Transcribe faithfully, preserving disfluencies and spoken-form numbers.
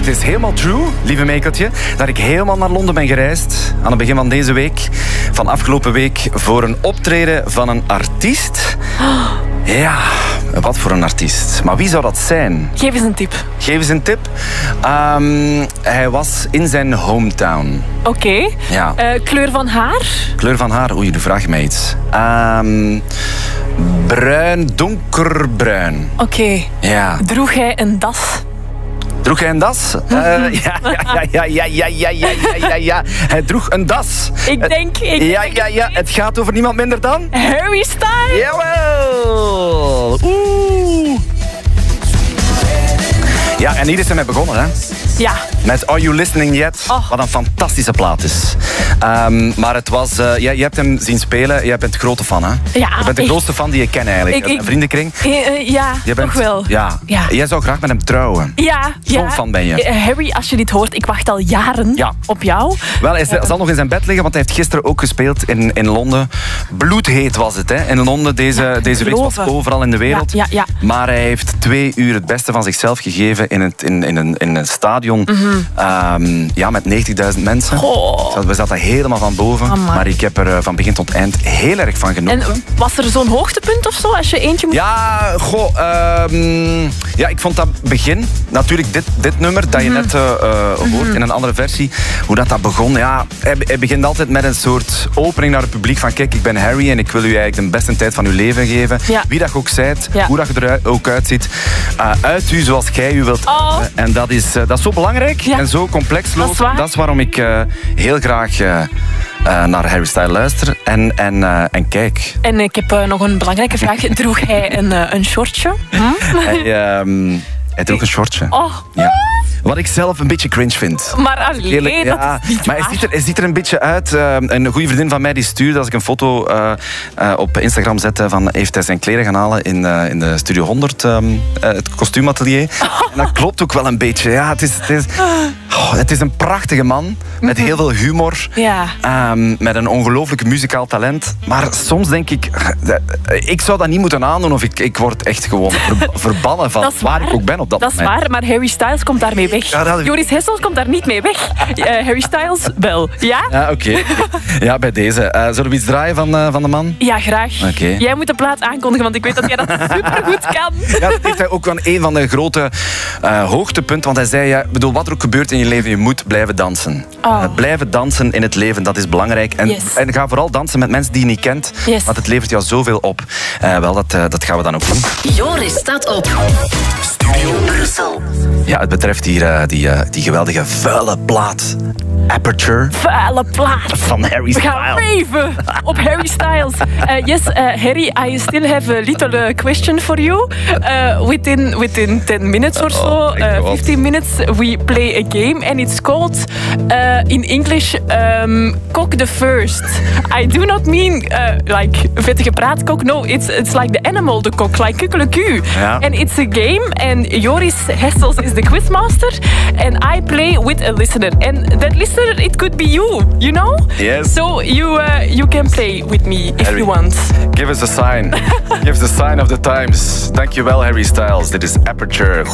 het is helemaal true, lieve Mekeltje, dat ik helemaal naar Londen ben gereisd aan het begin van deze week, van afgelopen week, voor een optreden van een artiest. Oh. Ja, wat voor een artiest. Maar wie zou dat zijn? Geef eens een tip. Geef eens een tip. Um, hij was in zijn hometown. Oké. Okay. Ja. Uh, kleur van haar? Kleur van haar? Oei, nu vraag je mij iets. Um, bruin, donkerbruin. Oké. Okay. Ja. Droeg hij een das? Droeg hij een das? Uh, ja, ja, ja, ja, ja, ja, ja, ja, ja. Hij droeg een das. Ik denk... Ik ja, denk ja, ja. Het gaat over niemand minder dan... Harry Styles! Jawel! Oeh! Ja, en hier is hij mee begonnen, hè? Ja. Met Are You Listening Yet? Oh. Wat een fantastische plaat is. Um, maar het was... Uh, ja, je hebt hem zien spelen. Jij bent grote fan, hè? Ja. Je bent de ik, grootste fan die je ken, eigenlijk. Ik, ik, een vriendenkring. Uh, uh, ja, je bent, toch wel. Ja. ja. Jij zou graag met hem trouwen. Ja. Zo'n ja. fan ben je. Uh, Harry, als je dit hoort, ik wacht al jaren ja. op jou. Wel, hij uh, zal nog in zijn bed liggen, want hij heeft gisteren ook gespeeld in, in Londen. Bloedheet was het, hè? In Londen. Deze, ja, deze week was overal in de wereld. Ja, ja, ja. Maar hij heeft twee uur het beste van zichzelf gegeven in, het, in, in, een, in een stadion. Mm-hmm. um, ja, met negentigduizend mensen. Oh. We zaten helemaal van boven. Amai. Maar ik heb er uh, van begin tot eind heel erg van genoten. En was er zo'n hoogtepunt of zo, als je eentje moet... Ja, goh. Um, ja, ik vond dat begin, natuurlijk dit, dit nummer dat je net uh, uh, hoort mm-hmm. in een andere versie, hoe dat, dat begon. Ja, hij, hij begint altijd met een soort opening naar het publiek van kijk, ik ben Harry en ik wil u eigenlijk de beste tijd van uw leven geven. Ja. Wie dat je ook zijt, ja. hoe dat je er ook uitziet. Uh, uit u zoals jij u wilt. Oh. Uh, en dat is, uh, dat is zo belangrijk ja. en zo complexloos. Dat is, dat is waarom ik uh, heel graag... Uh, Uh, naar Harry Styles luister en, en, uh, en kijk. En ik heb uh, nog een belangrijke vraag. Droeg hij een, uh, een shortje? Hm? Hij, um, hij droeg een shortje. Oh. Ja. Wat ik zelf een beetje cringe vind. Maar alleen, dat ja, is niet maar hij ziet, er, hij ziet er een beetje uit. Uh, een goede vriendin van mij die stuurde, als ik een foto uh, uh, op Instagram zette, van heeft hij zijn kleren gaan halen in, uh, in de Studio honderd, um, uh, het kostuumatelier. Oh. En dat klopt ook wel een beetje. Ja, het, is, het, is, oh, het is een prachtige man, met heel veel humor, ja. um, met een ongelooflijk muzikaal talent. Maar soms denk ik, ik zou dat niet moeten aandoen of ik, ik word echt gewoon ver, verbannen van waar ik ook ben op dat, dat moment. Dat is waar, maar Harry Styles komt daarmee weg. Ja, dat... Joris Hessels komt daar niet mee weg. Uh, Harry Styles wel. Ja? Ja, oké. Okay. Ja, bij deze. Uh, zullen we iets draaien van, uh, van de man? Ja, graag. Okay. Jij moet de plaat aankondigen, want ik weet dat jij dat supergoed kan. Ja, dat heeft hij ook wel een van de grote uh, hoogtepunten. Want hij zei, ja, bedoel, wat er ook gebeurt in je leven, je moet blijven dansen. Oh. Uh, blijven dansen in het leven, dat is belangrijk. En, yes. en ga vooral dansen met mensen die je niet kent. Yes. Want het levert jou zoveel op. Uh, wel, dat, uh, dat gaan we dan ook doen. Joris staat op. Studio Brussel. Ja, het betreft hier uh, die, uh, die geweldige vuile plaat. Aperture. Vuile plaat. Van Harry Styles. We gaan raven op Harry Styles. Uh, yes, uh, Harry, I still have a little uh, question for you. Uh, within within ten minutes or so, oh, uh, fifteen minutes, we play a game and it's called, uh, in English, um, Cock the First. I do not mean uh, like vettige praatkok. No, it's it's like the animal, the cock, like kukkeleku. Ja. And it's a game and Joris Hessels is the quizmaster and I play with a listener. And that listener, it could be you, you know? Yes. So you uh, you can play with me if Harry, you want. Give us a sign. Give us a sign of the times. Dankjewel, Harry Styles. Dit is Aperture.